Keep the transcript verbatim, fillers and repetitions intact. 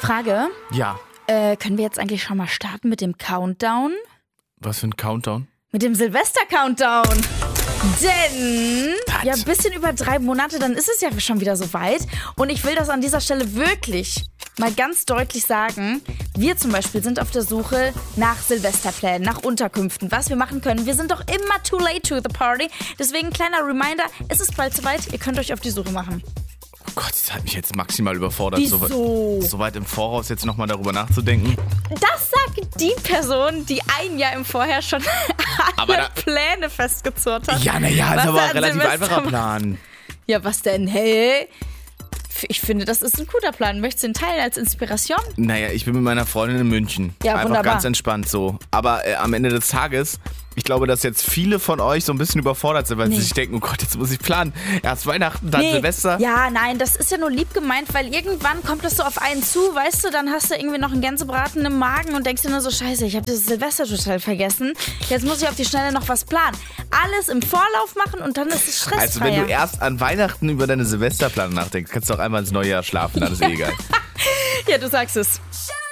Frage. Ja. Äh, können wir jetzt eigentlich schon mal starten mit dem Countdown? Was für ein Countdown? Mit dem Silvester-Countdown. Denn, Was? ja, ein bisschen über drei Monate, dann ist es ja schon wieder soweit. Und ich will das an dieser Stelle wirklich mal ganz deutlich sagen. Wir zum Beispiel sind auf der Suche nach Silvesterplänen, nach Unterkünften, was wir machen können. Wir sind doch immer too late to the party. Deswegen kleiner Reminder, es ist bald soweit. Ihr könnt euch auf die Suche machen. Oh Gott, das hat mich jetzt maximal überfordert. Wieso? So, so weit im Voraus jetzt nochmal darüber nachzudenken. Das sagt die Person, die ein Jahr im Vorher schon alle Aber da- Pläne festgezurrt hat. Ja, naja, ist Was aber er ein an relativ Silvester einfacher macht. Plan. Ja, was denn? Hey, ich finde, das ist ein guter Plan. Möchtest du ihn teilen als Inspiration? Naja, ich bin mit meiner Freundin in München. Ja, Einfach wunderbar. ganz entspannt so. Aber äh, am Ende des Tages, ich glaube, dass jetzt viele von euch so ein bisschen überfordert sind, weil Nee. sie sich denken, oh Gott, jetzt muss ich planen. Erst Weihnachten, dann Silvester. Ja, nein, das ist ja nur lieb gemeint, weil irgendwann kommt das so auf einen zu, weißt du, dann hast du irgendwie noch einen Gänsebraten im Magen und denkst dir nur so, scheiße, ich habe das Silvester total vergessen. Jetzt muss ich auf die Schnelle noch was planen. Alles im Vorlauf machen und dann ist es stressfreier. Also wenn du erst an Weihnachten über deine Silvesterplanung nachdenkst, kannst du auch einmal ins neue Jahr schlafen, dann ist eh egal. Ja, du sagst es. Shut